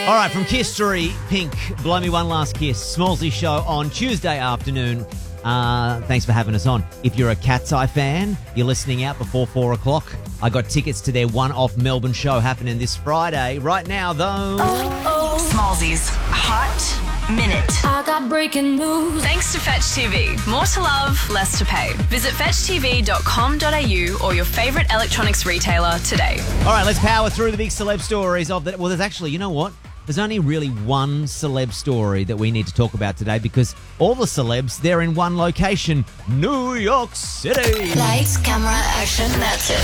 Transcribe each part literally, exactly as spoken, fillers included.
All right, from Kiss three, Pink, Blow Me One Last Kiss, Smallsy show on Tuesday afternoon. Uh, thanks for having us on. If you're a Cat's Eye fan, you're listening out before four o'clock. I got tickets to their one-off Melbourne show happening this Friday. Right now, though... Oh, Smallsy's Hot Minute. I got breaking news. Thanks to Fetch T V. More to love, less to pay. Visit fetch t v dot com dot a u or your favourite electronics retailer today. All right, let's power through the big celeb stories of that. Well, there's actually, you know what? There's only really one celeb story that we need to talk about today because all the celebs, they're in one location, New York City. Lights, camera, action, that's it.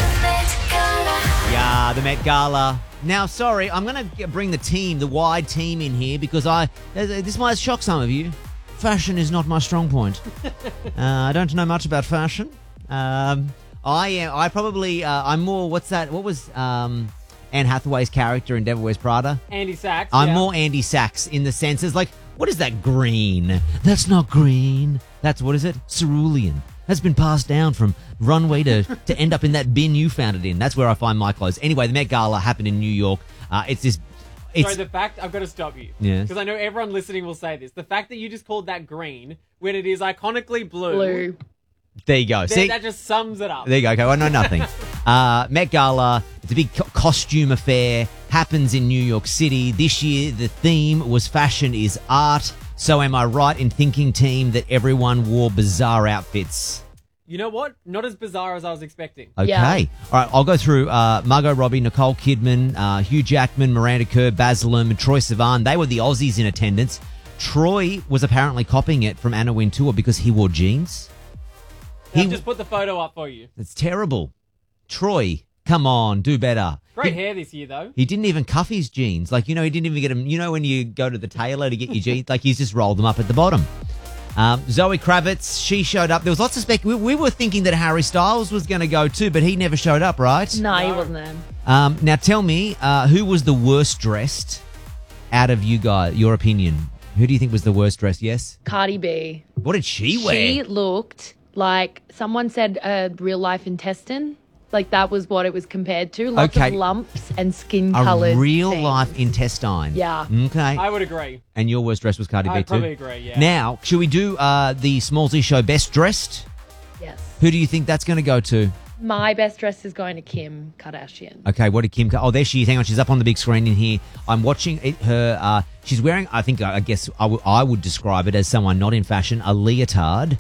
Yeah, the Met Gala. Now, sorry, I'm going to bring the team, the wide team in here because I this might shock some of you. Fashion is not my strong point. uh, I don't know much about fashion. Um, I am. I probably. Uh, I'm more. What's that? What was um, Anne Hathaway's character in Devil Wears Prada? Andy Sachs. I'm yeah. more Andy Sachs in the sense as like, what is that green? That's not green. That's what is it? Cerulean. That's been passed down from runway to, to end up in that bin you found it in. That's where I find my clothes. Anyway, the Met Gala happened in New York. Uh, it's this... It's, Sorry, the fact... I've got to stop you. Yes. Because I know everyone listening will say this. The fact that you just called that green when it is iconically blue... Blue. There you go. That, See? that just sums it up. There you go. Okay, I know nothing. uh, Met Gala, it's a big co- costume affair, happens in New York City. This year, the theme was fashion is art. So am I right in thinking, team, that everyone wore bizarre outfits? You know what? Not as bizarre as I was expecting. Okay. Yeah. All right, I'll go through uh, Margot Robbie, Nicole Kidman, uh, Hugh Jackman, Miranda Kerr, Baz Luhrmann, and Troye Sivan. They were the Aussies in attendance. Troy was apparently copying it from Anna Wintour because he wore jeans. I'll He, just put the photo up for you. it's terrible. Troy, come on, do better. Great He- hair this year, though. He didn't even cuff his jeans. Like, you know, he didn't even get them. You know, when you go to the tailor to get your jeans, like he's just rolled them up at the bottom. Um, Zoe Kravitz, she showed up. There was lots of spec. We, we were thinking that Harry Styles was going to go too, but he never showed up, right? No, he No. wasn't there. Um, now tell me, uh, who was the worst dressed out of you guys? Your opinion. Who do you think was the worst dressed? Yes. Cardi B. What did she wear? She looked like someone said a real life intestine. Like that was what it was compared to. Lots Okay. of lumps and skin A colored. real things. life intestine. Yeah. Okay. I would agree. And your worst dressed was Cardi B I'd too? probably agree, yeah. Now, should we do uh, the Smallsy Show best dressed? Yes. Who do you think that's going to go to? My best dress is going to Kim Kardashian. Okay, what did Kim... Oh, there she is. Hang on, she's up on the big screen in here. I'm watching it, her... Uh, she's wearing, I think, I guess I, w- I would describe it as someone not in fashion, a leotard.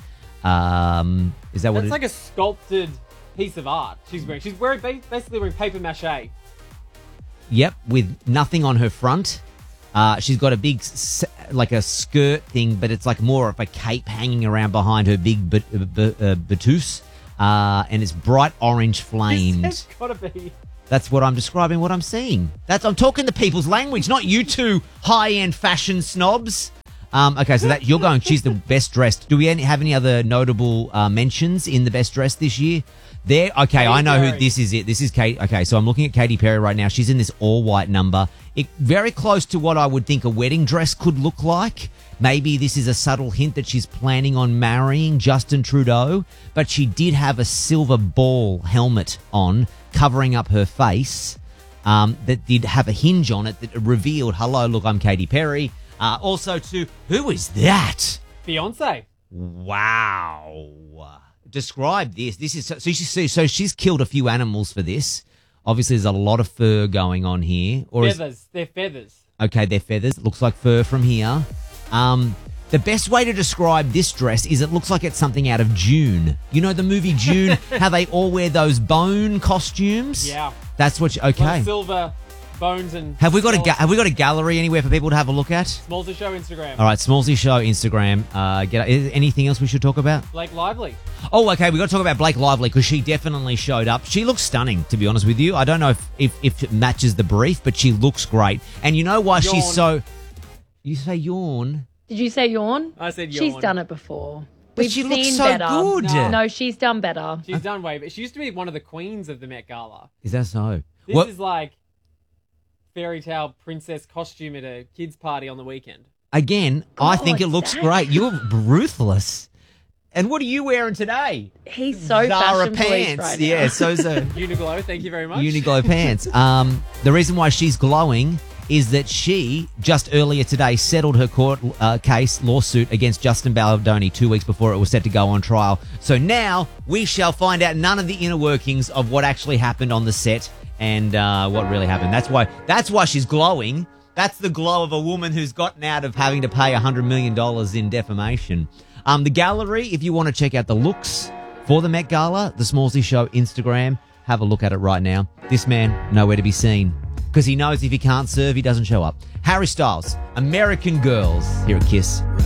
Um, is that what That's it like a sculpted piece of art she's wearing. She's wearing ba- basically wearing paper mache. Yep, with nothing on her front. Uh, she's got a big, s- like a skirt thing, but it's like more of a cape hanging around behind her big bat- b- uh, batoose. Uh, and it's bright orange flamed. It's gotta be. That's what I'm describing, what I'm seeing. That's I'm talking the people's language, not you two high-end fashion snobs. Um, okay, so that you're going, she's the best dressed. Do we any, have any other notable uh, mentions in the best dressed this year? There, okay, Katy I know Perry. who this is. It this is Kate. Okay, so I'm looking at Katy Perry right now. She's in this all-white number. It very close to what I would think a wedding dress could look like. Maybe this is a subtle hint that she's planning on marrying Justin Trudeau, but she did have a silver ball helmet on covering up her face um, that did have a hinge on it that revealed, hello, look, I'm Katy Perry. Uh, also to, who is that? Beyonce. Wow. Describe this. This is so, so, she, so she's killed a few animals for this. Obviously, there's a lot of fur going on here. Or is, Feathers. They're feathers. okay, they're feathers. It looks like fur from here. Um, the best way to describe this dress is it looks like it's something out of June. You know the movie June, how they all wear those bone costumes? Yeah. That's what you, Like okay. silver bones and... Have we got a ga- have we got a gallery anywhere for people to have a look at? Smallsy Show Instagram. All right, Smallsy Show Instagram. Uh, get is anything else we should talk about? Blake Lively. Oh, okay. We got to talk about Blake Lively because she definitely showed up. She looks stunning, to be honest with you. I don't know if, if, if it matches the brief, but she looks great. And you know why Yawn. she's so... You say yawn? Did you say yawn? I said She's yawn. done it before. But We've she seen looks so better. good. No. No, she's done better. She's done way, but she used to be one of the queens of the Met Gala. Is that so? This What? is like fairy tale princess costume at a kids' party on the weekend. Again, I God, think it looks Zach. great. You're ruthless. And what are you wearing today? He's so Zara fashion police pants. right now. Yeah, so's a Uniglow, thank you very much. Uniglow pants. Um, the reason why she's glowing is that she, just earlier today, settled her court uh, case lawsuit against Justin Baldoni two weeks before it was set to go on trial. So now we shall find out none of the inner workings of what actually happened on the set and uh, what really happened. That's why that's why she's glowing. That's the glow of a woman who's gotten out of having to pay one hundred million dollars in defamation. Um, the gallery, if you want to check out the looks for the Met Gala, the Smallsy Show Instagram, have a look at it right now. This man, nowhere to be seen. Because he knows if he can't serve, he doesn't show up. Harry Styles, American Girls, here at Kiss.